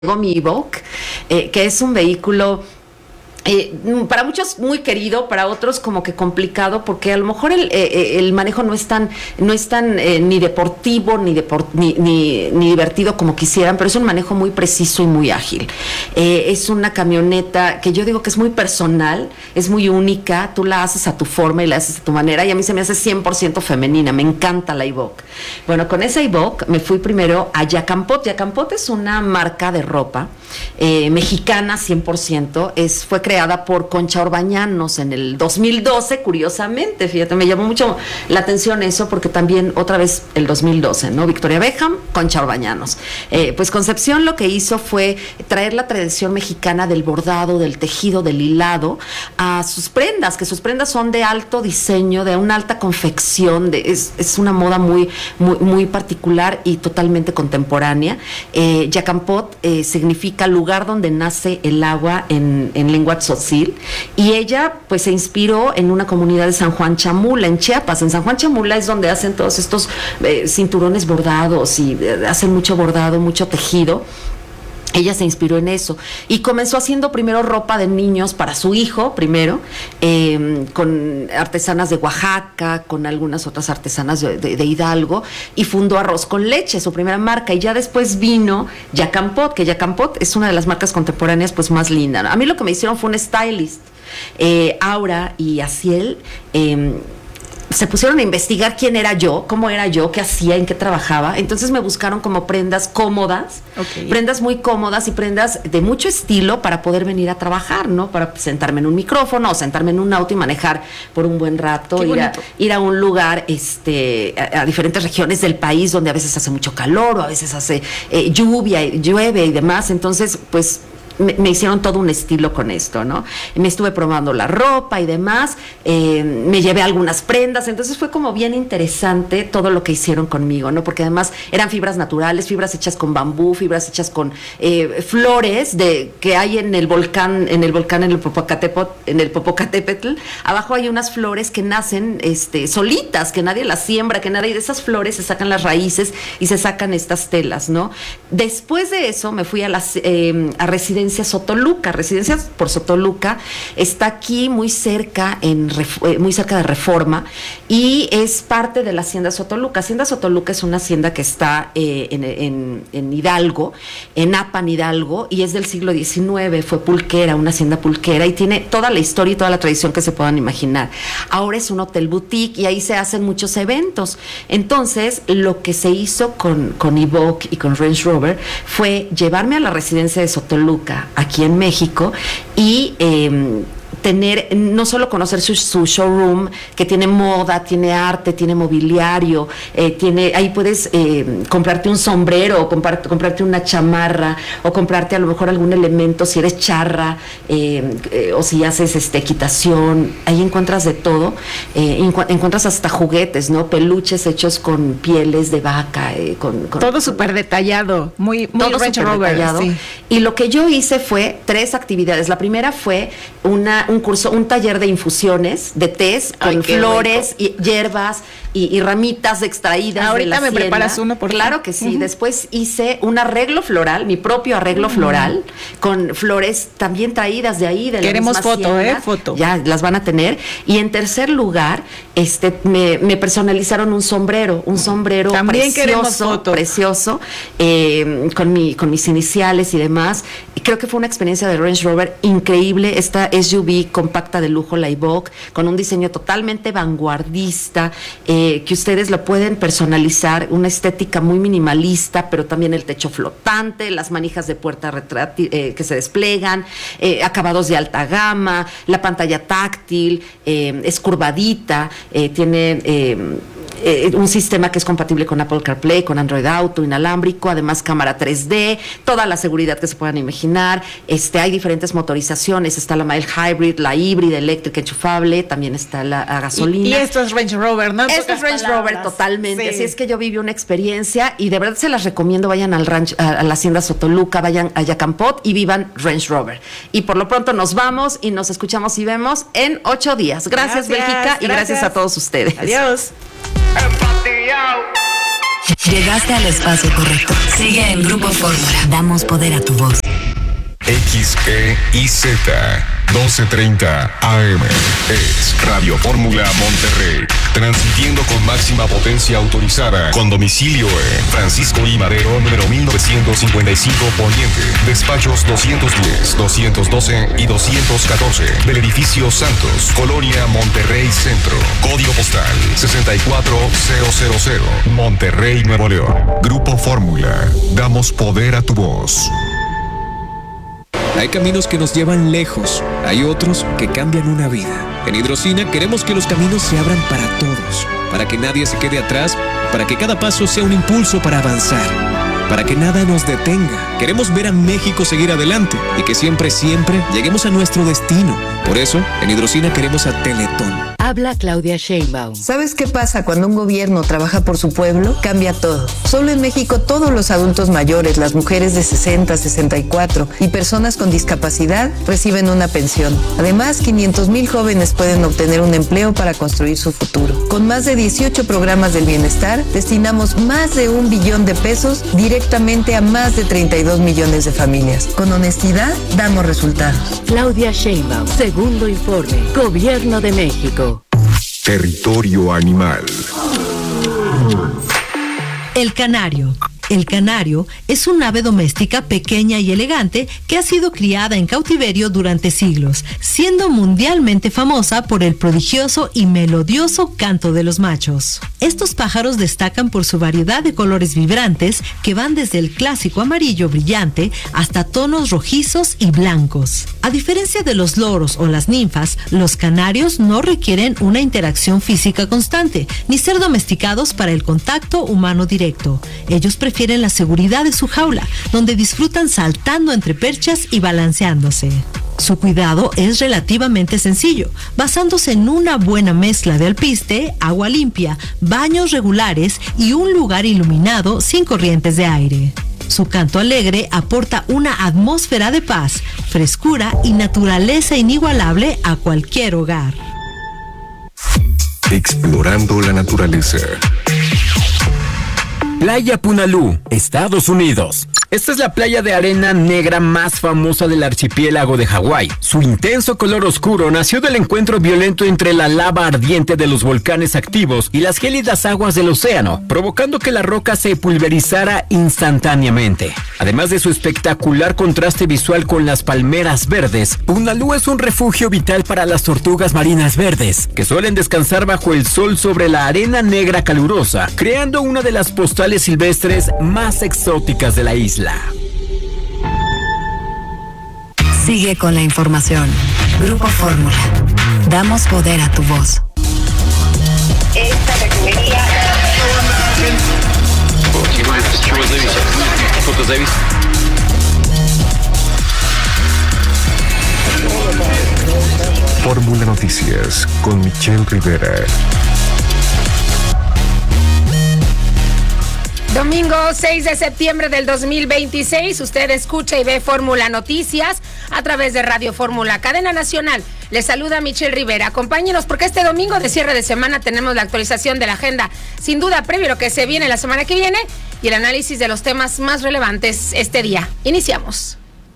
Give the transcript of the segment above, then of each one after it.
mi Evoque, que es un vehículo para muchos muy querido, para otros como que complicado, porque a lo mejor el manejo no es tan ni deportivo ni divertido como quisieran, pero es un manejo muy preciso y muy ágil. Es una camioneta que yo digo que es muy personal, es muy única, tú la haces a tu forma y la haces a tu manera, y a mí se me hace 100% femenina, me encanta la Evoque. Bueno, con esa Evoque me fui primero a Yacampot. Yacampot es una marca de ropa mexicana 100%, fue creada por Concha Orbañanos en el 2012, curiosamente, fíjate, me llamó mucho la atención eso, porque también otra vez el 2012, ¿no? Victoria Beckham, Concha Orbañanos. Pues Concepción lo que hizo fue traer la tradición mexicana del bordado, del tejido, del hilado a sus prendas, que sus prendas son de alto diseño, de una alta confección, es una moda muy particular y totalmente contemporánea. Yacampot significa lugar donde nace el agua en lengua tzotzil, y ella pues se inspiró en una comunidad de San Juan Chamula, en Chiapas. En San Juan Chamula es donde hacen todos estos cinturones bordados y hacen mucho bordado, mucho tejido. Ella se inspiró en eso y comenzó haciendo primero ropa de niños para su hijo, primero, con artesanas de Oaxaca, con algunas otras artesanas de Hidalgo, y fundó Arroz con Leche, su primera marca, y ya después vino Yacampot, que Yacampot es una de las marcas contemporáneas pues más lindas. A mí lo que me hicieron fue un stylist, Aura y Asiel, se pusieron a investigar quién era yo, cómo era yo, qué hacía, en qué trabajaba. Entonces me buscaron como prendas cómodas, prendas muy cómodas y prendas de mucho estilo para poder venir a trabajar, ¿no? Para sentarme en un micrófono o sentarme en un auto y manejar por un buen rato, ir a un lugar, a diferentes regiones del país donde a veces hace mucho calor o a veces hace llueve y demás. Entonces, pues me hicieron todo un estilo con esto, ¿no? Me estuve probando la ropa y demás, me llevé algunas prendas, entonces fue como bien interesante todo lo que hicieron conmigo, ¿no? Porque además eran fibras naturales, fibras hechas con bambú, fibras hechas con flores que hay en el volcán, en el Popocatépetl. Abajo hay unas flores que nacen solitas, que nadie las siembra, que nadie, de esas flores se sacan las raíces y se sacan estas telas, ¿no? Después de eso me fui a Residencia Sotoluca. Residencia por Sotoluca está aquí muy cerca de Reforma, y es parte de la Hacienda Sotoluca. Hacienda Sotoluca es una hacienda que está en Hidalgo, en Apan, Hidalgo, y es del siglo XIX, fue pulquera, una hacienda pulquera, y tiene toda la historia y toda la tradición que se puedan imaginar. Ahora es un hotel boutique y ahí se hacen muchos eventos. Entonces, lo que se hizo con Evoque y con Range Rover fue llevarme a la residencia de Sotoluca, aquí en México, y no solo conocer su showroom, que tiene moda, tiene arte, tiene mobiliario, ahí puedes comprarte un sombrero, o comprarte una chamarra, o comprarte a lo mejor algún elemento si eres charra, o si haces equitación. Ahí encuentras de todo, encuentras hasta juguetes, ¿no? Peluches hechos con pieles de vaca, todo súper detallado, muy todo Range Rover, detallado. Sí. Y lo que yo hice fue 3 actividades. La primera fue un taller de infusiones, de tés, con flores y hierbas y ramitas extraídas. Ahorita de la me siembra. Preparas uno, por Claro que sí. Después hice un arreglo floral, mi propio arreglo floral, con flores también traídas de ahí, de Queremos la misma foto, siembra. foto. Ya las van a tener. Y en tercer lugar, me personalizaron un sombrero también precioso, con mis iniciales y demás. Y creo que fue una experiencia de Range Rover increíble. Esta SUV compacta de lujo, la Evoque, con un diseño totalmente vanguardista, que ustedes lo pueden personalizar, una estética muy minimalista, pero también el techo flotante, las manijas de puerta que se desplegan, acabados de alta gama, la pantalla táctil, es curvadita, tiene un sistema que es compatible con Apple CarPlay, con Android Auto, inalámbrico, además cámara 3D, toda la seguridad que se puedan imaginar. Hay diferentes motorizaciones, está la mild hybrid, la híbrida, eléctrica, enchufable, también está la a gasolina. Y esto es Range Rover, ¿no? Esto es Range Rover totalmente. Sí. Así es que yo viví una experiencia y de verdad se las recomiendo. Vayan a la Hacienda Sotoluca, vayan a Yacampot y vivan Range Rover. Y por lo pronto nos vamos y nos escuchamos y vemos en 8 días. Gracias, Bélgica, y gracias a todos ustedes. Adiós. Llegaste al espacio correcto. Sigue en Grupo Fórmula. Damos poder a tu voz. XEIZ 1230 AM es Radio Fórmula Monterrey, transmitiendo con máxima potencia autorizada, con domicilio en Francisco I. Madero, número 1955 Poniente, despachos 210, 212 y 214 del edificio Santos, Colonia Monterrey Centro, código postal 64000, Monterrey, Nuevo León. Grupo Fórmula, damos poder a tu voz. Hay caminos que nos llevan lejos, hay otros que cambian una vida. En Hidrocina queremos que los caminos se abran para todos, para que nadie se quede atrás, para que cada paso sea un impulso para avanzar, para que nada nos detenga. Queremos ver a México seguir adelante y que siempre lleguemos a nuestro destino. Por eso, en Hidrocina queremos a Teletón. Habla Claudia Sheinbaum. ¿Sabes qué pasa cuando un gobierno trabaja por su pueblo? Cambia todo. Solo en México todos los adultos mayores, las mujeres de 60, 64 y personas con discapacidad reciben una pensión. Además, 500,000 jóvenes pueden obtener un empleo para construir su futuro. Con más de 18 programas del bienestar, destinamos más de 1 billón de pesos directamente a más de 32 millones de familias. Con honestidad, damos resultados. Claudia Sheinbaum, segundo informe, Gobierno de México. Territorio animal. El canario. El canario es un ave doméstica pequeña y elegante que ha sido criada en cautiverio durante siglos, siendo mundialmente famosa por el prodigioso y melodioso canto de los machos. Estos pájaros destacan por su variedad de colores vibrantes que van desde el clásico amarillo brillante hasta tonos rojizos y blancos. A diferencia de los loros o las ninfas, los canarios no requieren una interacción física constante, ni ser domesticados para el contacto humano directo. Ellos prefieren la seguridad de su jaula, donde disfrutan saltando entre perchas y balanceándose. Su cuidado es relativamente sencillo, basándose en una buena mezcla de alpiste, agua limpia, baños regulares y un lugar iluminado sin corrientes de aire. Su canto alegre aporta una atmósfera de paz, frescura y naturaleza inigualable a cualquier hogar. Explorando la naturaleza. Playa Punalú, Estados Unidos. Esta es la playa de arena negra más famosa del archipiélago de Hawái. Su intenso color oscuro nació del encuentro violento entre la lava ardiente de los volcanes activos y las gélidas aguas del océano, provocando que la roca se pulverizara instantáneamente. Además de su espectacular contraste visual con las palmeras verdes, Punalú es un refugio vital para las tortugas marinas verdes, que suelen descansar bajo el sol sobre la arena negra calurosa, creando una de las postales silvestres más exóticas de la isla. Sigue con la información. Grupo Fórmula. Damos poder a tu voz. Esta refinería. Fórmula Noticias con Michelle Rivera. Domingo 6 de septiembre del 2026, usted escucha y ve Fórmula Noticias a través de Radio Fórmula, cadena nacional. Les saluda Michelle Rivera. Acompáñenos porque este domingo de cierre de semana tenemos la actualización de la agenda, sin duda previo a lo que se viene la semana que viene y el análisis de los temas más relevantes este día. Iniciamos.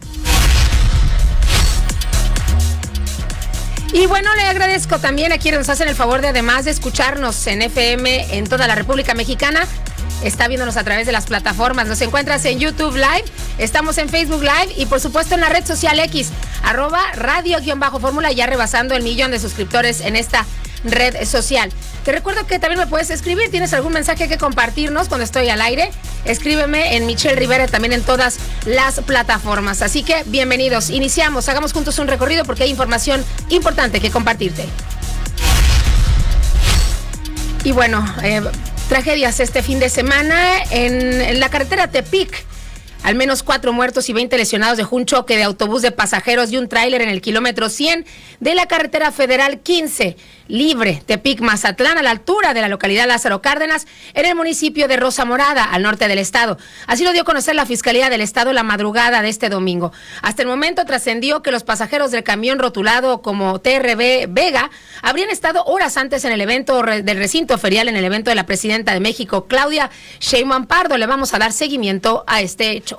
Y bueno, le agradezco también a quienes nos hacen el favor de, además de escucharnos en FM en toda la República Mexicana, está viéndonos a través de las plataformas. Nos encuentras en YouTube Live, estamos en Facebook Live y por supuesto en la red social X, @radio_fórmula, ya rebasando el 1,000,000 de suscriptores en esta red social. Te recuerdo que también me puedes escribir, tienes algún mensaje que compartirnos cuando estoy al aire, escríbeme en Michelle Rivera también en todas las plataformas. Así que bienvenidos, iniciamos, hagamos juntos un recorrido porque hay información importante que compartirte. Y bueno, tragedias este fin de semana en la carretera Tepic. Al menos 4 muertos y 20 lesionados dejó un choque de autobús de pasajeros y un tráiler en el kilómetro 100 de la carretera federal 15, libre, Tepic-Mazatlán, a la altura de la localidad Lázaro Cárdenas, en el municipio de Rosa Morada, al norte del estado. Así lo dio a conocer la Fiscalía del Estado la madrugada de este domingo. Hasta el momento trascendió que los pasajeros del camión rotulado como TRB Vega habrían estado horas antes en el evento del recinto ferial, en el evento de la presidenta de México, Claudia Sheinbaum Pardo. Le vamos a dar seguimiento a este hecho.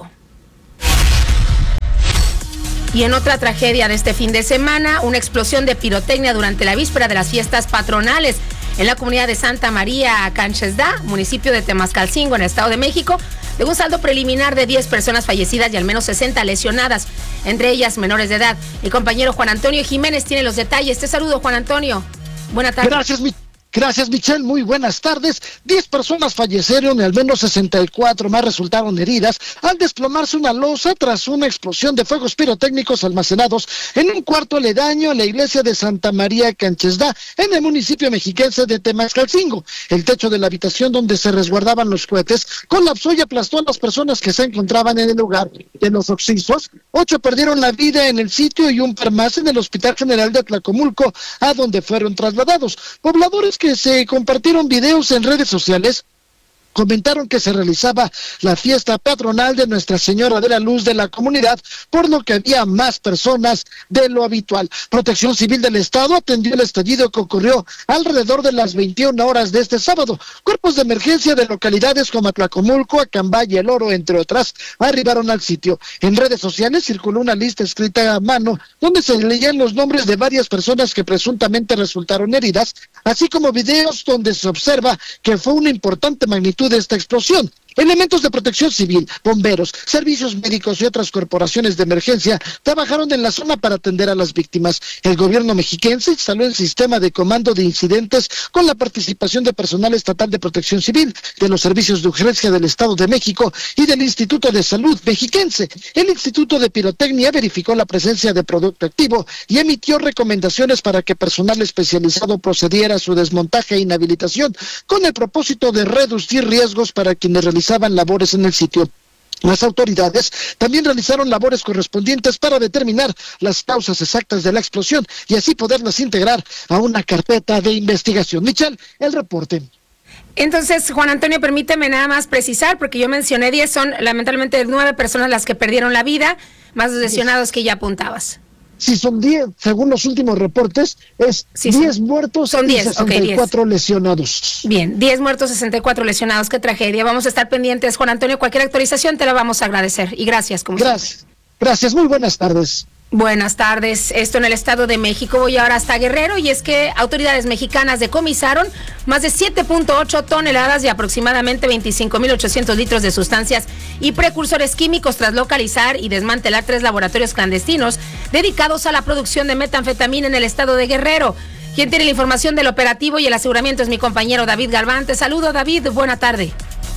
Y en otra tragedia de este fin de semana, una explosión de pirotecnia durante la víspera de las fiestas patronales en la comunidad de Santa María Canchesdá, municipio de Temascalcingo, en el Estado de México, de un saldo preliminar de 10 personas fallecidas y al menos 60 lesionadas, entre ellas menores de edad. El compañero Juan Antonio Jiménez tiene los detalles. Te saludo, Juan Antonio. Buenas tardes. Gracias, Michelle. Muy buenas tardes. 10 personas fallecieron y al menos 64 más resultaron heridas al desplomarse una losa tras una explosión de fuegos pirotécnicos almacenados en un cuarto aledaño a la iglesia de Santa María Canchesdá, en el municipio mexiquense de Temascalcingo. El techo de la habitación donde se resguardaban los cohetes colapsó y aplastó a las personas que se encontraban en el lugar. De los occisos, 8 perdieron la vida en el sitio y un par más en el Hospital General de Tlacomulco, a donde fueron trasladados. Pobladores que se compartieron videos en redes sociales comentaron que se realizaba la fiesta patronal de Nuestra Señora de la Luz de la comunidad, por lo que había más personas de lo habitual. Protección Civil del Estado atendió el estallido que ocurrió alrededor de las 21 horas de este sábado. Cuerpos de emergencia de localidades como Atlacomulco, Acambay y El Oro, entre otras, arribaron al sitio. En redes sociales circuló una lista escrita a mano donde se leían los nombres de varias personas que presuntamente resultaron heridas, así como videos donde se observa que fue una importante magnitud de esta explosión. Elementos de protección civil, bomberos, servicios médicos y otras corporaciones de emergencia trabajaron en la zona para atender a las víctimas. El gobierno mexiquense instaló el sistema de comando de incidentes con la participación de personal estatal de protección civil, de los servicios de urgencia del Estado de México y del Instituto de Salud mexiquense. El Instituto de Pirotecnia verificó la presencia de producto activo y emitió recomendaciones para que personal especializado procediera a su desmontaje e inhabilitación, con el propósito de reducir riesgos para quienes realizaban labores en el sitio. Las autoridades también realizaron labores correspondientes para determinar las causas exactas de la explosión y así poderlas integrar a una carpeta de investigación. Michelle, el reporte. Entonces, Juan Antonio, permíteme nada más precisar, porque yo mencioné 10, son lamentablemente 9 personas las que perdieron la vida, más los lesionados que ya apuntabas. Sí, son 10, según los últimos reportes, es 10 muertos y 64 lesionados. Bien, 10 muertos, 64 lesionados, qué tragedia. Vamos a estar pendientes, Juan Antonio, cualquier actualización te la vamos a agradecer. Y gracias, como siempre. Gracias, muy buenas tardes. Buenas tardes. Esto en el Estado de México. Voy ahora hasta Guerrero, y es que autoridades mexicanas decomisaron más de 7.8 toneladas de aproximadamente 25.800 litros de sustancias y precursores químicos tras localizar y desmantelar 3 laboratorios clandestinos dedicados a la producción de metanfetamina en el estado de Guerrero. Quien tiene la información del operativo y el aseguramiento es mi compañero David Galván. Te saludo, David. Buena tarde.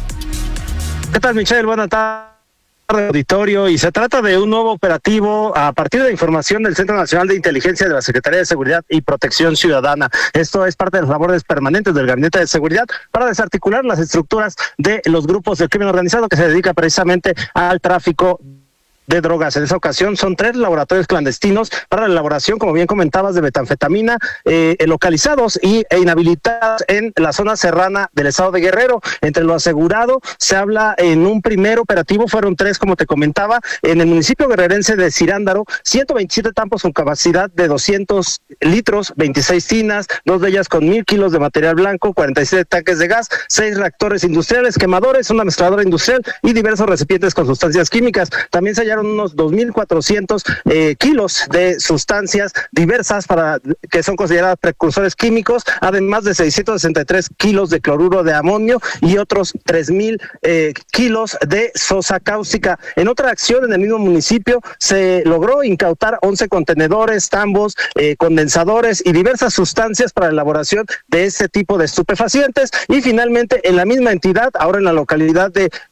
¿Qué tal, Michelle? Buena tarde, auditorio. Y se trata de un nuevo operativo a partir de información del Centro Nacional de Inteligencia de la Secretaría de Seguridad y Protección Ciudadana. Esto es parte de las labores permanentes del Gabinete de Seguridad para desarticular las estructuras de los grupos del crimen organizado que se dedica precisamente al tráfico de drogas. En esa ocasión son 3 laboratorios clandestinos para la elaboración, como bien comentabas, de metanfetamina, localizados e inhabilitados en la zona serrana del estado de Guerrero. Entre lo asegurado se habla en un primer operativo, fueron 3, como te comentaba, en el municipio guerrerense de Cirándaro, 127 tampos con capacidad de 200 litros, 26 tinas, 2 de ellas con 1,000 kilos de material blanco, 47 tanques de gas, 6 reactores industriales, quemadores, una mezcladora industrial y diversos recipientes con sustancias químicas. También se hallaron unos 2,400 kilos de sustancias diversas que son consideradas precursores químicos, además de 663 kilos de cloruro de amonio y otros 3,000 kilos de sosa cáustica. En otra acción en el mismo municipio se logró incautar 11 contenedores, tambos, condensadores y diversas sustancias para la elaboración de este tipo de estupefacientes. Y finalmente en la misma entidad, ahora en la localidad de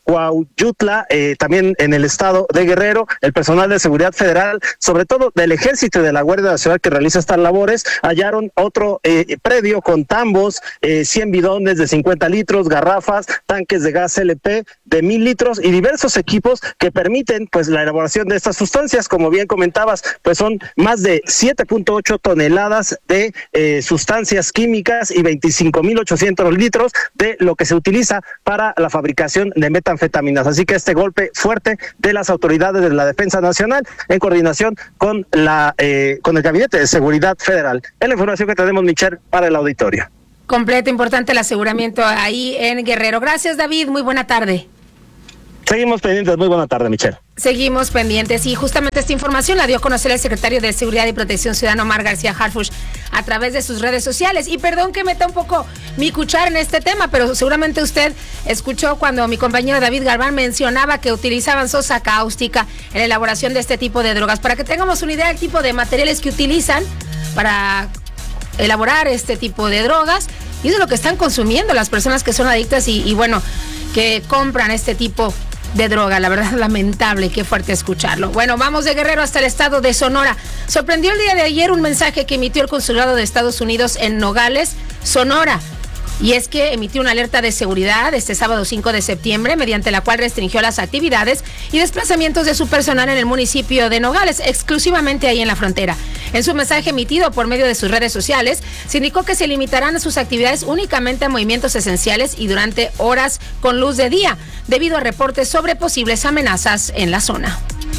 Cuautla, también en el estado de Guerrero. El personal de seguridad federal, sobre todo del Ejército y de la Guardia Nacional que realiza estas labores, hallaron otro predio con tambos, 100 bidones de 50 litros, garrafas, tanques de gas LP de 1000 litros y diversos equipos que permiten pues la elaboración de estas sustancias. Como bien comentabas, pues son más de 7.8 toneladas de sustancias químicas y 25.800 litros de lo que se utiliza para la fabricación de metanfetaminas. Así que este golpe fuerte de las autoridades de la Defensa Nacional en coordinación con con el Gabinete de Seguridad Federal. Es la información que tenemos, Michelle, para el auditorio. Completo, importante el aseguramiento ahí en Guerrero. Gracias, David. Muy buena tarde. Seguimos pendientes. Muy buena tarde, Michelle. Seguimos pendientes y justamente esta información la dio a conocer el secretario de Seguridad y Protección Ciudadana, Omar García Harfuch, a través de sus redes sociales. Y perdón que meta un poco mi cuchara en este tema, pero seguramente usted escuchó cuando mi compañero David Galván mencionaba que utilizaban sosa cáustica en la elaboración de este tipo de drogas. Para que tengamos una idea del tipo de materiales que utilizan para elaborar este tipo de drogas, y eso es lo que están consumiendo las personas que son adictas y bueno, que compran este tipo de droga. La verdad, lamentable, qué fuerte escucharlo. Bueno, vamos de Guerrero hasta el estado de Sonora. Sorprendió el día de ayer un mensaje que emitió el Consulado de Estados Unidos en Nogales, Sonora. Y es que emitió una alerta de seguridad este sábado 5 de septiembre, mediante la cual restringió las actividades y desplazamientos de su personal en el municipio de Nogales, exclusivamente ahí en la frontera. En su mensaje emitido por medio de sus redes sociales, se indicó que se limitarán sus actividades únicamente a movimientos esenciales y durante horas con luz de día, debido a reportes sobre posibles amenazas en la zona.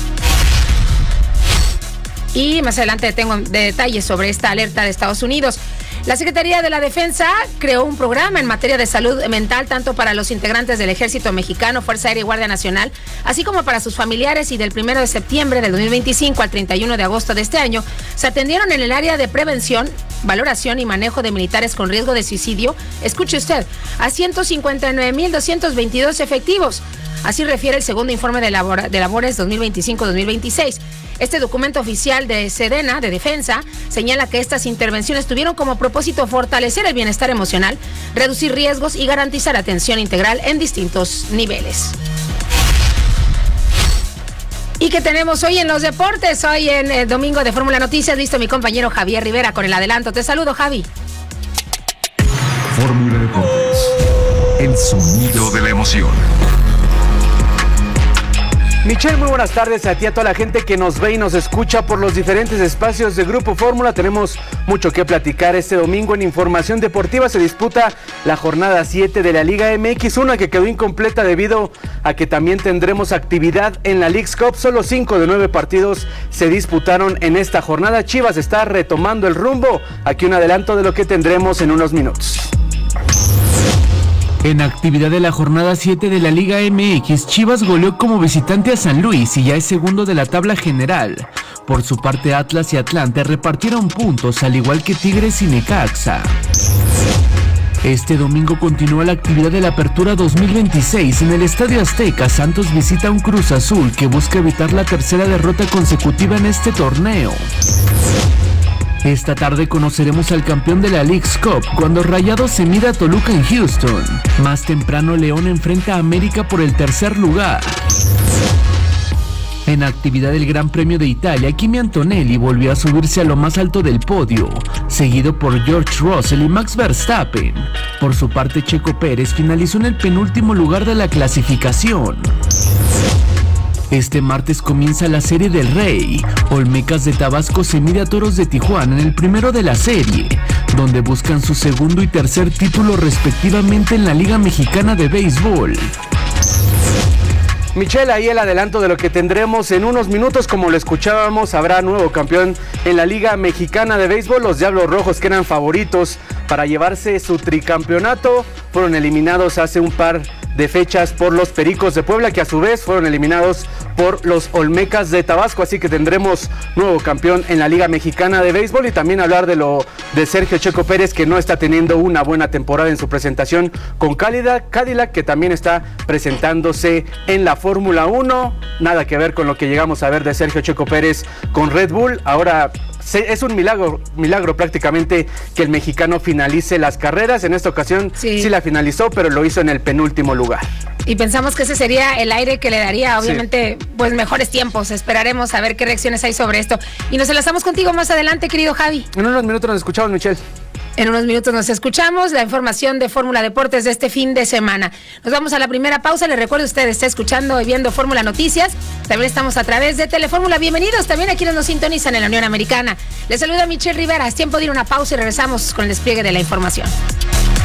Y más adelante tengo detalles sobre esta alerta de Estados Unidos. La Secretaría de la Defensa creó un programa en materia de salud mental tanto para los integrantes del Ejército Mexicano, Fuerza Aérea y Guardia Nacional, así como para sus familiares, y del 1 de septiembre del 2025 al 31 de agosto de este año se atendieron en el área de prevención, valoración y manejo de militares con riesgo de suicidio, escuche usted, a 159,222 efectivos. Así refiere el segundo informe de labores 2025-2026. Este documento oficial de Sedena, de Defensa, señala que estas intervenciones tuvieron como propósito fortalecer el bienestar emocional, reducir riesgos y garantizar atención integral en distintos niveles. ¿Y qué tenemos hoy en los deportes? Hoy en el domingo de Fórmula Noticias, listo mi compañero Javier Rivera con el adelanto. Te saludo, Javi. Fórmula Deportes, el sonido de la emoción. Michelle, muy buenas tardes a ti, a toda la gente que nos ve y nos escucha por los diferentes espacios de Grupo Fórmula. Tenemos mucho que platicar este domingo en Información Deportiva. Se disputa la jornada 7 de la Liga MX, una que quedó incompleta debido a que también tendremos actividad en la Leagues Cup. Solo 5 de 9 partidos se disputaron en esta jornada. Chivas está retomando el rumbo. Aquí un adelanto de lo que tendremos en unos minutos. En actividad de la jornada 7 de la Liga MX, Chivas goleó como visitante a San Luis y ya es segundo de la tabla general. Por su parte, Atlas y Atlante repartieron puntos, al igual que Tigres y Necaxa. Este domingo continúa la actividad de la Apertura 2026 en el Estadio Azteca. Santos visita a un Cruz Azul que busca evitar la tercera derrota consecutiva en este torneo. Esta tarde conoceremos al campeón de la Leagues Cup cuando Rayados se mida a Toluca en Houston. Más temprano, León enfrenta a América por el tercer lugar. En actividad del Gran Premio de Italia, Kimi Antonelli volvió a subirse a lo más alto del podio, seguido por George Russell y Max Verstappen. Por su parte, Checo Pérez finalizó en el penúltimo lugar de la clasificación. Este martes comienza la Serie del Rey. Olmecas de Tabasco se mide a Toros de Tijuana en el primero de la serie, donde buscan su segundo y tercer título respectivamente en la Liga Mexicana de Béisbol. Michelle, ahí el adelanto de lo que tendremos en unos minutos. Como lo escuchábamos, habrá nuevo campeón en la Liga Mexicana de Béisbol. Los Diablos Rojos, que eran favoritos para llevarse su tricampeonato, fueron eliminados hace un par de fechas por los Pericos de Puebla, que a su vez fueron eliminados por los Olmecas de Tabasco. Así que tendremos nuevo campeón en la Liga Mexicana de Béisbol. Y también hablar de lo de Sergio Checo Pérez, que no está teniendo una buena temporada en su presentación con Cadillac, que también está presentándose en la Fórmula 1. Nada que ver con lo que llegamos a ver de Sergio Checo Pérez con Red Bull. Ahora es un milagro prácticamente que el mexicano finalice las carreras. En esta ocasión sí la finalizó, pero lo hizo en el penúltimo lugar. Y pensamos que ese sería el aire que le daría, obviamente, pues mejores tiempos. Esperaremos a ver qué reacciones hay sobre esto. Y nos enlazamos contigo más adelante, querido Javi. En unos minutos nos escuchamos, Michelle. En unos minutos nos escuchamos, la información de Fórmula Deportes de este fin de semana. Nos vamos a la primera pausa. Les recuerdo, usted está escuchando y viendo Fórmula Noticias. También estamos a través de Telefórmula. Bienvenidos también a quienes nos sintonizan en la Unión Americana. Les saluda Michelle Rivera. Es tiempo de ir a una pausa y regresamos con el despliegue de la información.